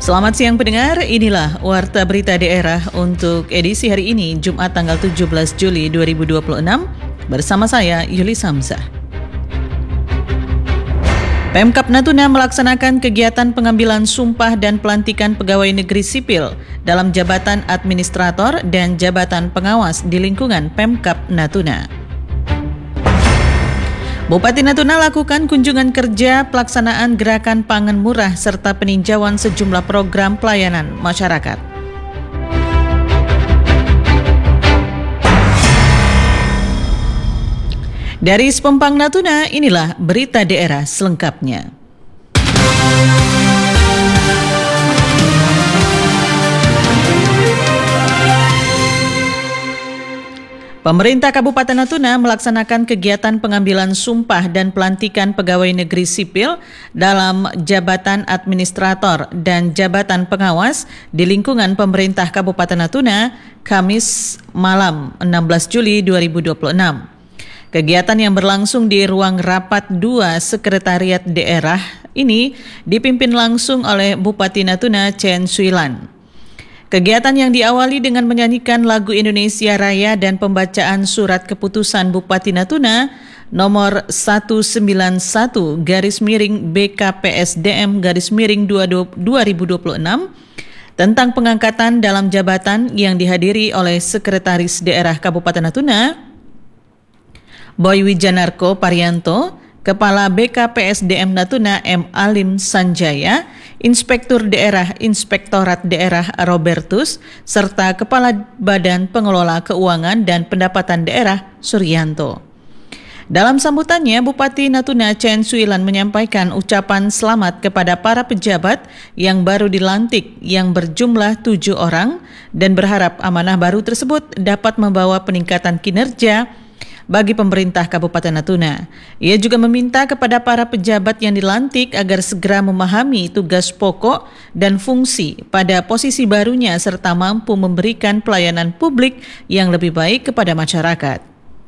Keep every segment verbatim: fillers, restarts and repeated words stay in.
Selamat siang pendengar, inilah Warta Berita Daerah untuk edisi hari ini, Jumat tanggal tujuh belas Juli dua ribu dua puluh enam, bersama saya Yuli Samzah. Pemkab Natuna melaksanakan kegiatan pengambilan sumpah dan pelantikan pegawai negeri sipil dalam jabatan administrator dan jabatan pengawas di lingkungan Pemkab Natuna. Bupati Natuna lakukan kunjungan kerja pelaksanaan gerakan pangan murah serta peninjauan sejumlah program pelayanan masyarakat. Dari Sepempang Natuna, inilah berita daerah selengkapnya. Pemerintah Kabupaten Natuna melaksanakan kegiatan pengambilan sumpah dan pelantikan pegawai negeri sipil dalam jabatan administrator dan jabatan pengawas di lingkungan pemerintah Kabupaten Natuna, Kamis malam enam belas Juli dua ribu dua puluh enam. Kegiatan yang berlangsung di ruang rapat dua Sekretariat Daerah ini dipimpin langsung oleh Bupati Natuna Chen Suilan. Kegiatan yang diawali dengan menyanyikan lagu Indonesia Raya dan pembacaan surat keputusan Bupati Natuna nomor seratus sembilan puluh satu garis miring B K P S D M garis miring dua ribu dua puluh enam tentang pengangkatan dalam jabatan yang dihadiri oleh Sekretaris Daerah Kabupaten Natuna, Boy Wijanarko Parianto, Kepala B K P S D M Natuna M. Alim Sanjaya, Inspektur Daerah Inspektorat Daerah Robertus, serta Kepala Badan Pengelola Keuangan dan Pendapatan Daerah Suryanto. Dalam sambutannya, Bupati Natuna Chen Suilan menyampaikan ucapan selamat kepada para pejabat yang baru dilantik yang berjumlah tujuh orang dan berharap amanah baru tersebut dapat membawa peningkatan kinerja bagi pemerintah Kabupaten Natuna. Ia juga meminta kepada para pejabat yang dilantik agar segera memahami tugas pokok dan fungsi pada posisi barunya serta mampu memberikan pelayanan publik yang lebih baik kepada masyarakat.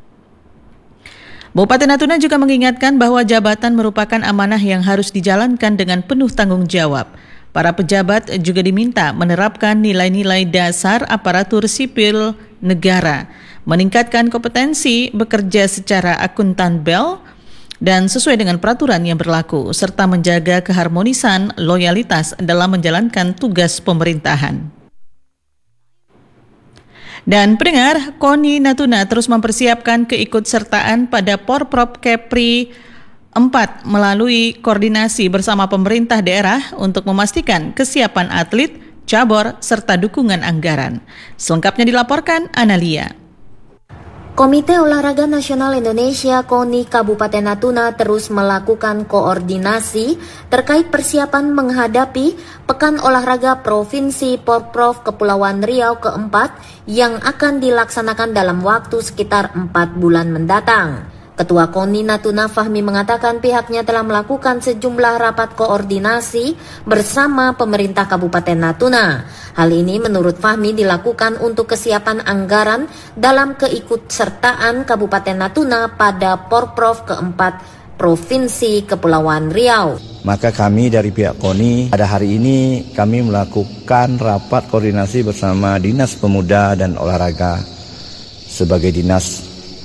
Bupati Natuna juga mengingatkan bahwa jabatan merupakan amanah yang harus dijalankan dengan penuh tanggung jawab. Para pejabat juga diminta menerapkan nilai-nilai dasar aparatur sipil negara, meningkatkan kompetensi bekerja secara akuntabel dan sesuai dengan peraturan yang berlaku, serta menjaga keharmonisan loyalitas dalam menjalankan tugas pemerintahan. Dan pendengar, KONI Natuna terus mempersiapkan keikutsertaan pada Porprov Kepri empat melalui koordinasi bersama pemerintah daerah untuk memastikan kesiapan atlet, cabur, serta dukungan anggaran. Selengkapnya dilaporkan Analia. Komite Olahraga Nasional Indonesia KONI Kabupaten Natuna terus melakukan koordinasi terkait persiapan menghadapi Pekan Olahraga Provinsi Porprov Kepulauan Riau keempat yang akan dilaksanakan dalam waktu sekitar empat bulan mendatang. Ketua KONI Natuna Fahmi mengatakan pihaknya telah melakukan sejumlah rapat koordinasi bersama pemerintah Kabupaten Natuna. Hal ini menurut Fahmi dilakukan untuk kesiapan anggaran dalam keikutsertaan Kabupaten Natuna pada Porprov keempat Provinsi Kepulauan Riau. Maka kami dari pihak KONI pada hari ini kami melakukan rapat koordinasi bersama Dinas Pemuda dan Olahraga sebagai dinas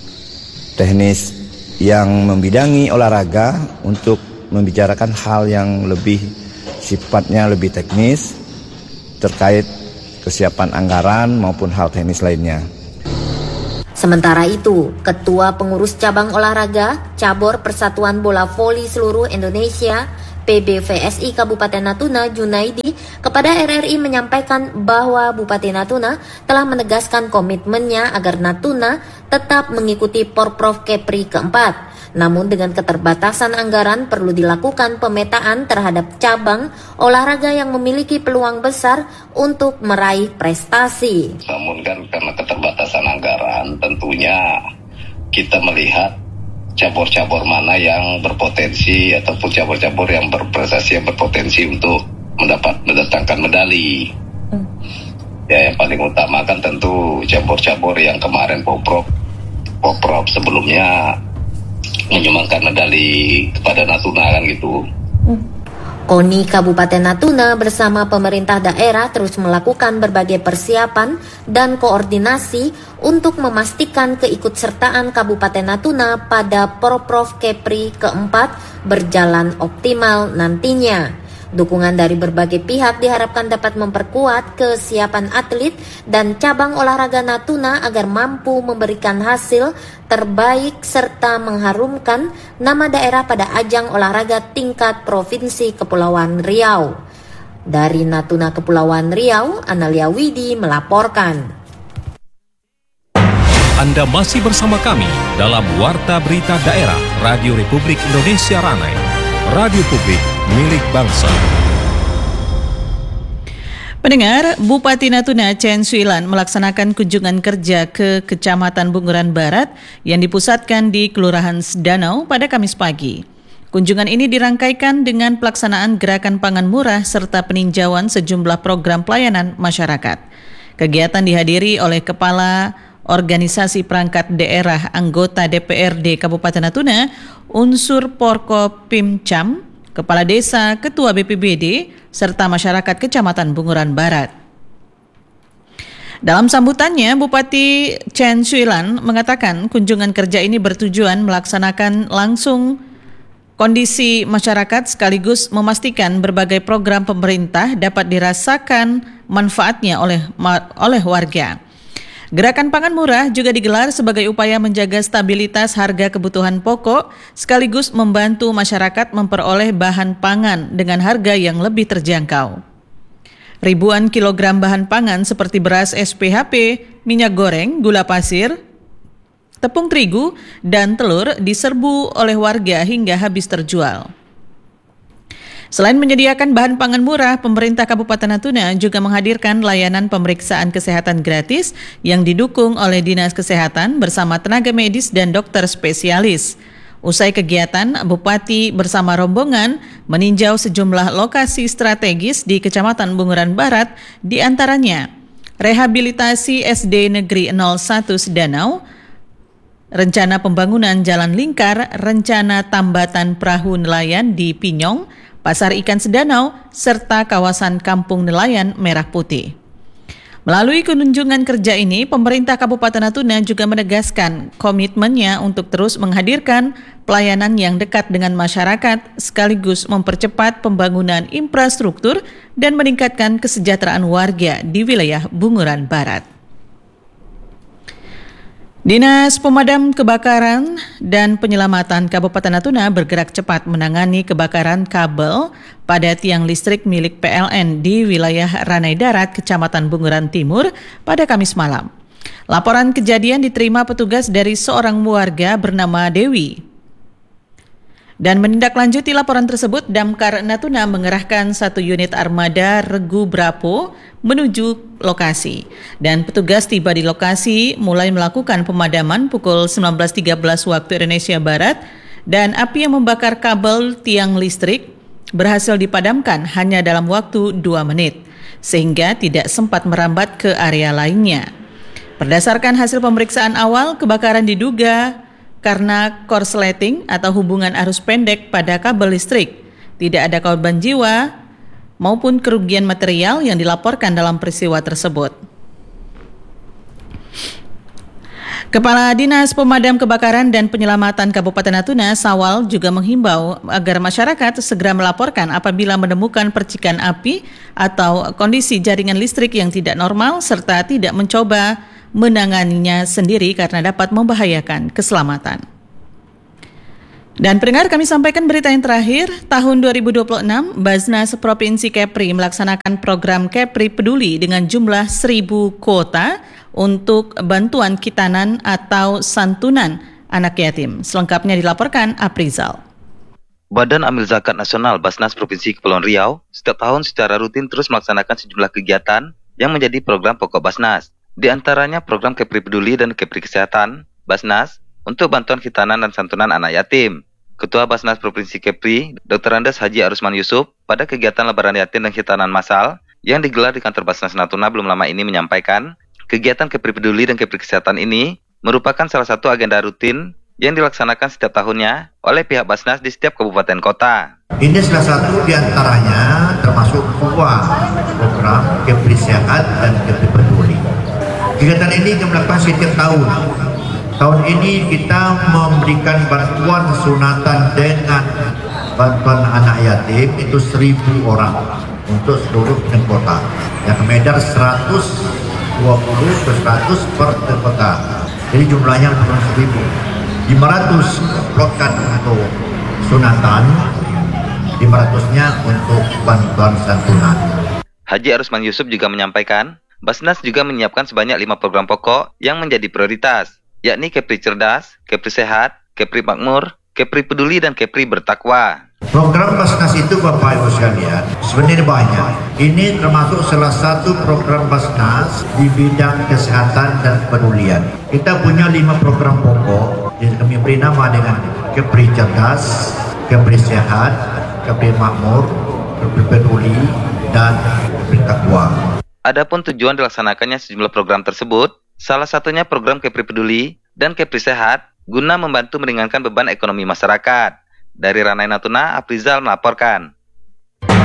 teknis yang membidangi olahraga untuk membicarakan hal yang lebih sifatnya lebih teknis terkait kesiapan anggaran maupun hal teknis lainnya. Sementara itu, Ketua Pengurus Cabang Olahraga Cabur Persatuan Bola Voli Seluruh Indonesia P B V S I Kabupaten Natuna Junaidi kepada R R I menyampaikan bahwa Bupati Natuna telah menegaskan komitmennya agar Natuna tetap mengikuti Porprov Kepri keempat. Namun dengan keterbatasan anggaran perlu dilakukan pemetaan terhadap cabang olahraga yang memiliki peluang besar untuk meraih prestasi. Namun kan karena keterbatasan anggaran tentunya kita melihat cabur-cabur mana yang berpotensi ataupun cabur-cabur yang berprestasi yang berpotensi untuk mendapat mendatangkan medali. Hmm. Ya, yang paling utama kan tentu cabur-cabur yang kemarin Porprov Porprov sebelumnya menyumbangkan medali kepada Natuna kan gitu. Hmm. KONI Kabupaten Natuna bersama pemerintah daerah terus melakukan berbagai persiapan dan koordinasi untuk memastikan keikutsertaan Kabupaten Natuna pada Porprov Kepri keempat berjalan optimal nantinya. Dukungan dari berbagai pihak diharapkan dapat memperkuat kesiapan atlet dan cabang olahraga Natuna agar mampu memberikan hasil terbaik serta mengharumkan nama daerah pada ajang olahraga tingkat Provinsi Kepulauan Riau. Dari Natuna Kepulauan Riau, Analia Widi melaporkan. Anda masih bersama kami dalam Warta Berita Daerah Radio Republik Indonesia Ranai, Radio Publik milik bangsa. Pendengar, Bupati Natuna Chen Suilan melaksanakan kunjungan kerja ke Kecamatan Bunguran Barat yang dipusatkan di Kelurahan Sedanau pada Kamis pagi. Kunjungan ini dirangkaikan dengan pelaksanaan gerakan pangan murah serta peninjauan sejumlah program pelayanan masyarakat. Kegiatan dihadiri oleh Kepala Organisasi Perangkat Daerah Anggota D P R D Kabupaten Natuna, unsur Porko Pimcam, Kepala Desa, Ketua B P B D, serta masyarakat Kecamatan Bunguran Barat. Dalam sambutannya, Bupati Chen Suilan mengatakan kunjungan kerja ini bertujuan melaksanakan langsung kondisi masyarakat sekaligus memastikan berbagai program pemerintah dapat dirasakan manfaatnya oleh oleh warga. Gerakan pangan murah juga digelar sebagai upaya menjaga stabilitas harga kebutuhan pokok sekaligus membantu masyarakat memperoleh bahan pangan dengan harga yang lebih terjangkau. Ribuan kilogram bahan pangan seperti beras S P H P, minyak goreng, gula pasir, tepung terigu, dan telur diserbu oleh warga hingga habis terjual. Selain menyediakan bahan pangan murah, pemerintah Kabupaten Natuna juga menghadirkan layanan pemeriksaan kesehatan gratis yang didukung oleh Dinas Kesehatan bersama tenaga medis dan dokter spesialis. Usai kegiatan, Bupati bersama rombongan meninjau sejumlah lokasi strategis di Kecamatan Bunguran Barat, di antaranya rehabilitasi S D Negeri nol satu Sedanau, rencana pembangunan jalan lingkar, rencana tambatan perahu nelayan di Pinyong, Pasar Ikan Sedanau, serta kawasan Kampung Nelayan Merah Putih. Melalui kunjungan kerja ini, pemerintah Kabupaten Natuna juga menegaskan komitmennya untuk terus menghadirkan pelayanan yang dekat dengan masyarakat sekaligus mempercepat pembangunan infrastruktur dan meningkatkan kesejahteraan warga di wilayah Bunguran Barat. Dinas Pemadam Kebakaran dan Penyelamatan Kabupaten Natuna bergerak cepat menangani kebakaran kabel pada tiang listrik milik P L N di wilayah Ranai Darat, Kecamatan Bunguran Timur pada Kamis malam. Laporan kejadian diterima petugas dari seorang warga bernama Dewi. Dan menindaklanjuti laporan tersebut, Damkar Natuna mengerahkan satu unit armada Regu Bravo menuju lokasi. Dan petugas tiba di lokasi mulai melakukan pemadaman pukul sembilan belas tiga belas waktu Indonesia Barat, dan api yang membakar kabel tiang listrik berhasil dipadamkan hanya dalam waktu dua menit, sehingga tidak sempat merambat ke area lainnya. Berdasarkan hasil pemeriksaan awal, kebakaran diduga karena korsleting atau hubungan arus pendek pada kabel listrik. Tidak ada korban jiwa maupun kerugian material yang dilaporkan dalam peristiwa tersebut. Kepala Dinas Pemadam Kebakaran dan Penyelamatan Kabupaten Natuna, Sawal, juga menghimbau agar masyarakat segera melaporkan apabila menemukan percikan api atau kondisi jaringan listrik yang tidak normal serta tidak mencoba menanganinya sendiri karena dapat membahayakan keselamatan. Dan pendengar, kami sampaikan berita yang terakhir. Tahun dua ribu dua puluh enam, Basnas Provinsi Kepri melaksanakan program Kepri Peduli dengan jumlah seribu kuota untuk bantuan kitanan atau santunan anak yatim. Selengkapnya dilaporkan Aprizal. Badan Amil Zakat Nasional Basnas Provinsi Kepulauan Riau setiap tahun secara rutin terus melaksanakan sejumlah kegiatan yang menjadi program pokok Basnas. Di antaranya program Kepri Peduli dan Kepri Kesehatan Basnas untuk bantuan khitanan dan santunan anak yatim. Ketua Basnas Provinsi Kepri, Doktor Andes Haji Arusman Yusuf, pada kegiatan lebaran yatim dan khitanan massal yang digelar di kantor Basnas Natuna belum lama ini menyampaikan, kegiatan Kepri Peduli dan Kepri Kesehatan ini merupakan salah satu agenda rutin yang dilaksanakan setiap tahunnya oleh pihak Basnas di setiap kabupaten kota. Ini salah satu di antaranya termasuk dua program Kepri Sehat dan Kepri Peduli. Kegiatan ini kita melakukan setiap tahun. Tahun ini kita memberikan bantuan sunatan dengan bantuan anak yatim itu seribu orang untuk seluruh kota. Yang medar seratus dua puluh ke seratus per kota. Jadi jumlahnya seribu. lima ratus blokkan untuk sunatan, lima ratusnya untuk bantuan santunan. Haji Arusman Yusuf juga menyampaikan, Basnas juga menyiapkan sebanyak lima program pokok yang menjadi prioritas, yakni Kepri Cerdas, Kepri Sehat, Kepri Makmur, Kepri Peduli, dan Kepri Bertakwa. Program Basnas itu Bapak Ibu sekalian sebenarnya banyak. Ini termasuk salah satu program Basnas di bidang kesehatan dan kepedulian. Kita punya lima program pokok yang kami beri nama dengan Kepri Cerdas, Kepri Sehat, Kepri Makmur, Kepri Peduli, dan Kepri Takwa. Adapun tujuan dilaksanakannya sejumlah program tersebut, salah satunya program Kepri Peduli dan Kepri Sehat guna membantu meringankan beban ekonomi masyarakat. Dari Ranai Natuna, Aprizal melaporkan.